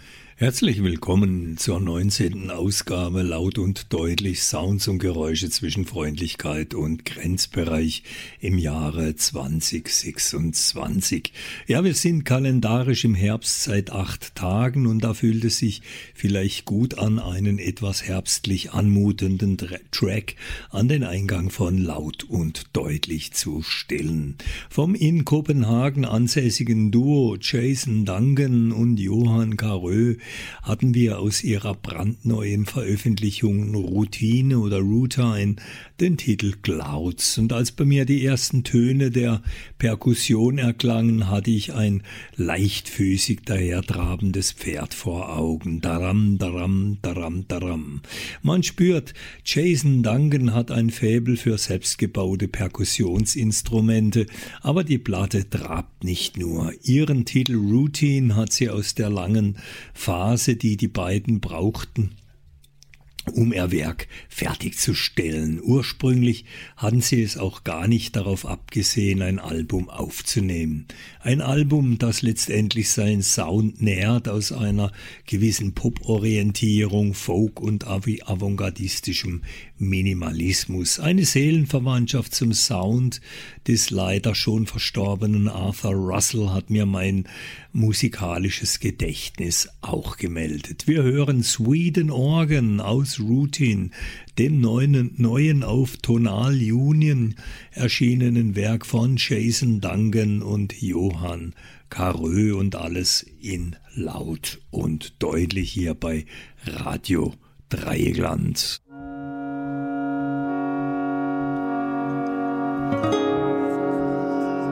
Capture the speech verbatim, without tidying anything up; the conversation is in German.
Herzlich willkommen zur neunzehnten Ausgabe Laut und Deutlich, Sounds und Geräusche zwischen Freundlichkeit und Grenzbereich im Jahre zwanzig sechsundzwanzig. Ja, wir sind kalendarisch im Herbst seit acht Tagen und da fühlt es sich vielleicht gut an, einen etwas herbstlich anmutenden Track an den Eingang von Laut und Deutlich zu stellen. Vom in Kopenhagen ansässigen Duo Jason Duncan und Johan Carö hatten wir aus ihrer brandneuen Veröffentlichung Routine oder Routine den Titel Clouds. Und als bei mir die ersten Töne der Perkussion erklangen, hatte ich ein leichtfüßig dahertrabendes Pferd vor Augen. Daram, daram, daram, daram. Man spürt, Jason Duncan hat ein Faible für selbstgebaute Perkussionsinstrumente, aber die Platte trabt nicht nur. Ihren Titel Routine hat sie aus der langen Phase, die die beiden brauchten, um ihr Werk fertigzustellen. Ursprünglich hatten sie es auch gar nicht darauf abgesehen, ein Album aufzunehmen. Ein Album, das letztendlich seinen Sound nährt aus einer gewissen Pop-Orientierung, Folk und avantgardistischem Minimalismus. Eine Seelenverwandtschaft zum Sound des leider schon verstorbenen Arthur Russell hat mir mein musikalisches Gedächtnis auch gemeldet. Wir hören Sweden Organ aus Routine, dem neuen, neuen auf Tonal Union erschienenen Werk von Jason Duncan und Johan Carö, und alles in Laut und Deutlich hier bei Radio Dreieckland.